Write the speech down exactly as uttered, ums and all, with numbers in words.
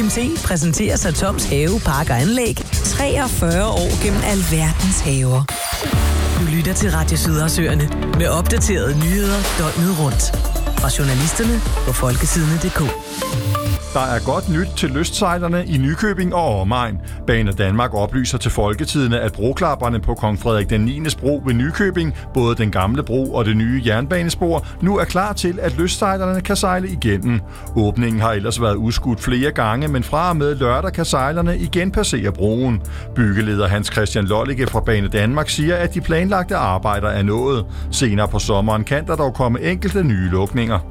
Kim T præsenterer sig Toms Have, Park og Anlæg. treogfyrre år gennem alverdens haver. Du lytter til Radio Sydersøerne med opdaterede nyheder døgnet rundt. Fra journalisterne på folkesidene punktum d k. Der er godt nyt til lystsejlerne i Nykøbing og omegn. Bane Danmark oplyser til Folketidene, at broklapperne på Kong Frederik den niendes bro ved Nykøbing, både den gamle bro og det nye jernbanespor, nu er klar til, at lystsejlerne kan sejle igennem. Åbningen har ellers været udskudt flere gange, men fra og med lørdag kan sejlerne igen passere broen. Byggeleder Hans Christian Lollicke fra Bane Danmark siger, at de planlagte arbejder er nået. Senere på sommeren kan der dog komme enkelte nye lukninger.